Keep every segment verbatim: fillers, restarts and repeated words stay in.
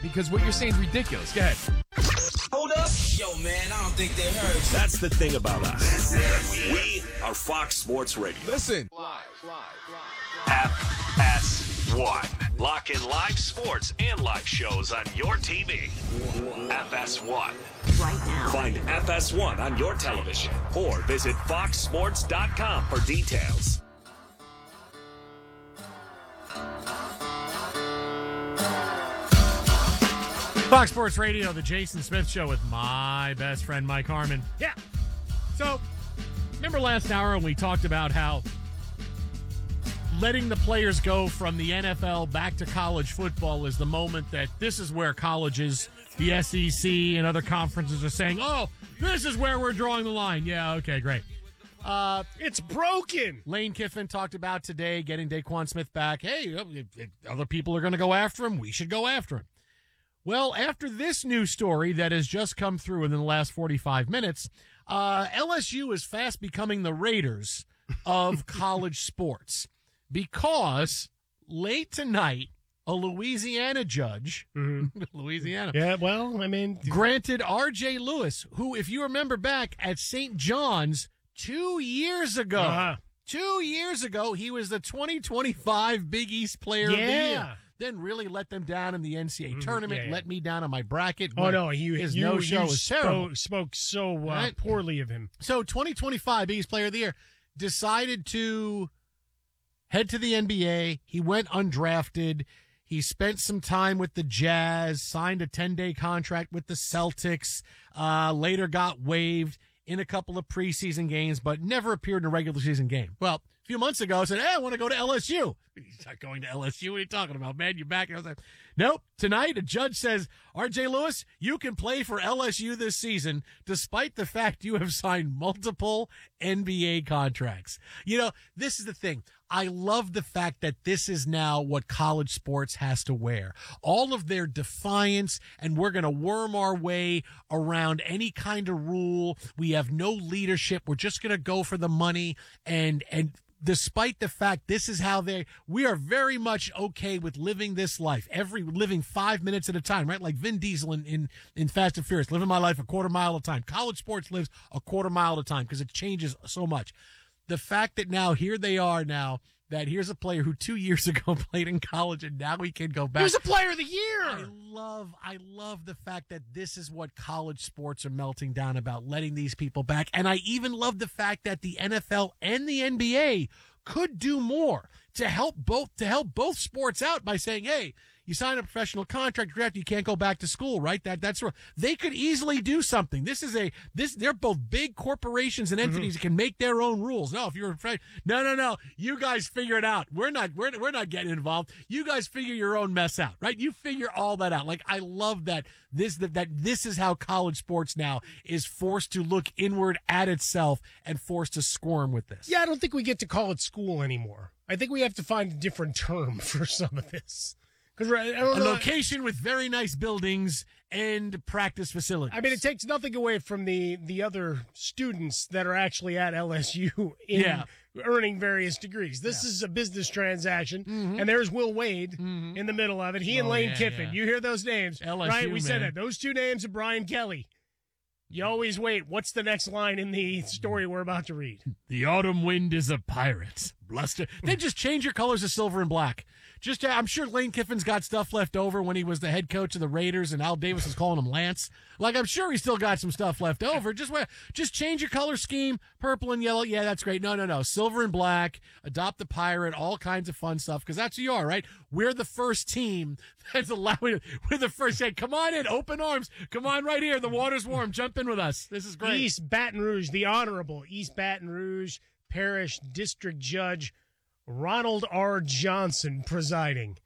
because what you're saying is ridiculous. Go ahead. Hold up. Yo, man, I don't think they heard you. That's the thing about us. We are Fox Sports Radio. Listen. Live, live, live, live. F S one. Lock in live sports and live shows on your T V. F S one. Right now. Find F S one on your television or visit fox sports dot com for details. Fox Sports Radio, the Jason Smith Show with my best friend, Mike Harmon. Yeah. So, remember last hour when we talked about how letting the players go from the N F L back to college football is the moment that this is where colleges, the S E C, and other conferences are saying, oh, this is where we're drawing the line. Yeah, okay, great. Uh, it's broken. Lane Kiffin talked about today getting Daquan Smith back. Hey, if, if other people are going to go after him, we should go after him. Well, after this news story that has just come through in the last forty-five minutes, uh, L S U is fast becoming the Raiders of college sports because late tonight, a Louisiana judge, Mm-hmm. Louisiana, Yeah, well, I mean, granted R J Lewis, who, if you remember back at Saint John's two years ago, Uh-huh. two years ago, he was the twenty twenty-five Big East Player of the Yeah. Year. Then really let them down in the N C double A tournament, yeah, yeah. let me down on my bracket. oh no, you, his you, no-show you was spoke, terrible. spoke so uh, Right? poorly of him. So twenty twenty-five Big East Player of the Year decided to head to the N B A. He went undrafted. He spent some time with the Jazz, signed a ten-day contract with the Celtics, uh, later got waived in a couple of preseason games, but never appeared in a regular season game. Well, a few months ago, I said, hey, I want to go to L S U. He's not going to L S U. What are you talking about, man? You're back. And I was like, nope. Tonight, a judge says, R J Lewis, you can play for L S U this season, despite the fact you have signed multiple N B A contracts. You know, this is the thing. I love the fact that this is now what college sports has to wear. All of their defiance, and we're going to worm our way around any kind of rule. We have no leadership. We're just going to go for the money. And, and, despite the fact this is how they, we are very much okay with living this life, every living five minutes at a time, right? Like Vin Diesel in, in, in Fast and Furious, living my life a quarter mile at a time. College sports lives a quarter mile at a time because it changes so much. The fact that now here they are now, that here's a player who two years ago played in college and now he can go back. He was a player of the year. I love, I love the fact that this is what college sports are melting down about, letting these people back. And I even love the fact that the N F L and the N B A could do more to help both, to help both sports out by saying, hey, you sign a professional contract, draft, you can't go back to school, right? That that's right. They could easily do something. This is a this. They're both big corporations and entities that can make their own rules. No, if you're afraid, no, no, no. You guys figure it out. We're not. We're we're not getting involved. You guys figure your own mess out, right? You figure all that out. Like I love that this that, that this is how college sports now is forced to look inward at itself and forced to squirm with this. Yeah, I don't think we get to call it school anymore. I think we have to find a different term for some of this. Because I don't A know. location with very nice buildings and practice facilities. I mean, it takes nothing away from the, the other students that are actually at L S U in Yeah. earning various degrees. This is a business transaction, and there's Will Wade in the middle of it. He and Oh, Lane yeah, Kiffin. yeah. You hear those names, L S U, right? We said man. it. Those two names of Brian Kelly. You always wait. What's the next line in the story we're about to read? The autumn wind is a pirate. Bluster. They just change your colors to silver and black. Just, I'm sure Lane Kiffin's got stuff left over when he was the head coach of the Raiders, and Al Davis was calling him Lance. Like, I'm sure he still got some stuff left over. Just wear, just change your color scheme, purple and yellow. Yeah, that's great. No, no, no, silver and black. Adopt the pirate. All kinds of fun stuff because that's who you are, right? We're the first team that's allowing. We're the first. Hey, come on in, open arms. Come on, right here. The water's warm. Jump in with us. This is great. East Baton Rouge, the Honorable East Baton Rouge Parish District Judge Ronald R. Johnson presiding.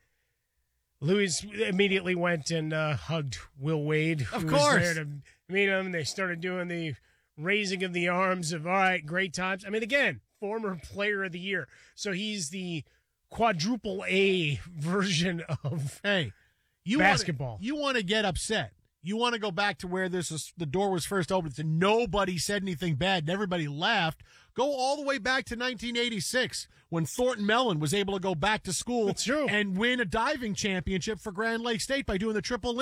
Louis immediately went and uh, hugged Will Wade, who Of was course. there to meet him. They started doing the raising of the arms of, all right, great times. I mean, again, former player of the year. So he's the quadruple A version of Hey, you basketball. Wanna, you want to get upset. You want to go back to where this was, the door was first opened and nobody said anything bad and everybody laughed. Go all the way back to nineteen eighty-six when Thornton Mellon was able to go back to school That's true. and win a diving championship for Grand Lake State by doing the triple